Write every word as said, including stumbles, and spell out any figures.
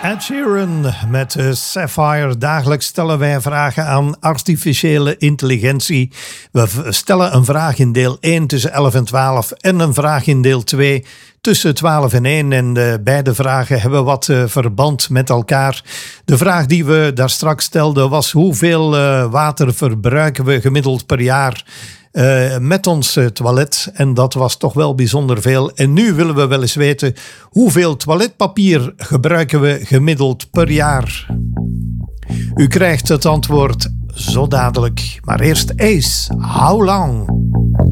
Ed Sheeran met uh, Sapphire. Dagelijks stellen wij vragen aan artificiële intelligentie. We v- stellen een vraag in deel één tussen elf en twaalf en een vraag in deel twee tussen twaalf en één. En uh, beide vragen hebben wat uh, verband met elkaar. De vraag die we daar straks stelden was: hoeveel uh, water verbruiken we gemiddeld per jaar Uh, met ons uh, toilet? En dat was toch wel bijzonder veel. En nu willen we wel eens weten: hoeveel toiletpapier gebruiken we gemiddeld per jaar? U krijgt het antwoord zo dadelijk. Maar eerst Ace, How Long?